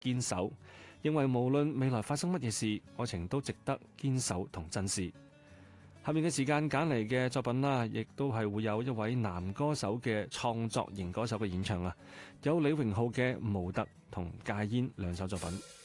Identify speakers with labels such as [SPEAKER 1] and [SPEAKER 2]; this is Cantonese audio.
[SPEAKER 1] 堅守，認為無論未來發生乜嘢事，愛情都值得堅守同珍視。下面嘅時間揀嚟嘅作品啦，亦都係會有一位男歌手嘅創作型歌手嘅演唱啊，有李榮浩嘅《模特》同《戒煙》兩首作品。